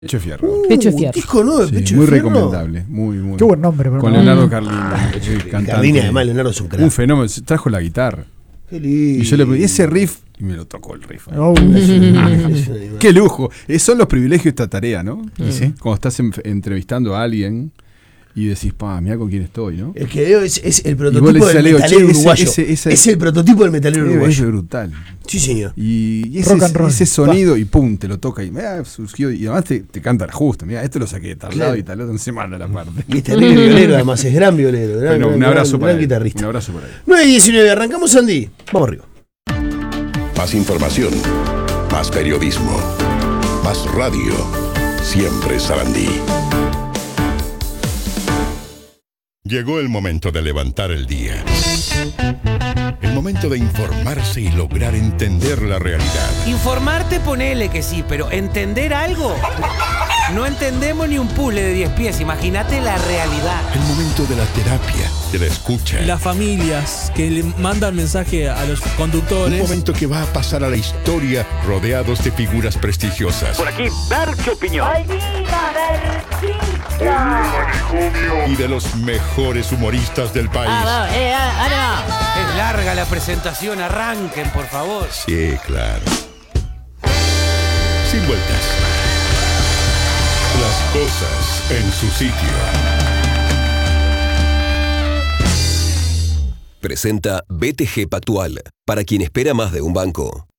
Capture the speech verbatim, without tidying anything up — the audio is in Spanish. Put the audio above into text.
Pecho de Fierro. Uh, Pecho de Fierro. Disco nuevo de Sí, Pecho muy de Fierro. recomendable, muy, muy. Qué buen nombre, pero con no. Leonardo Carlini, cantante. Carlini, además, Leonardo es un crack. Un fenómeno, trajo la guitarra. Qué lindo. Y yo le pedí ese riff y me lo tocó el riff. Oh. ¡Qué lujo! Eh, son los privilegios de esta tarea, ¿no? ¿Sí? Cuando estás en- entrevistando a alguien y decís, pa, mirá con quién estoy, ¿no? El que veo es, es el Y vos le prototipo decís a del Leo, metalero che, ese- uruguayo. ese- ese- es el prototipo del metalero Es uruguayo. brutal. Sí, señor. Y, y ese, Rock and roll. ese sonido, y pum, te lo toca y mirá, surgió. Y además te, te canta justo. Mira, esto lo saqué de tal Claro. lado y tal otro, no se manda la parte. Y es terrible violero, además, es gran violero. Gran, Bueno, un gran- abrazo gran- para gran él. guitarrista. Un abrazo para él. nueve y diecinueve, arrancamos, Andy. Vamos arriba. Más información, más periodismo, más radio. Siempre Sarandí. Llegó el momento de levantar el día. El momento de informarse y lograr entender la realidad. Informarte, ponele que sí, pero ¿entender algo? No entendemos ni un puzzle de diez pies, imagínate la realidad. El momento de la terapia, de la escucha. Las familias que le mandan mensaje a los Un conductores. momento que va a pasar a la historia rodeados de figuras prestigiosas. Por aquí, dar qué opinión. Y de los mejores humoristas del país. Es larga la presentación, arranquen, por favor. Sí, claro. Sin vueltas. Las cosas en su sitio. Presenta B T G Pactual, para quien espera más de un banco.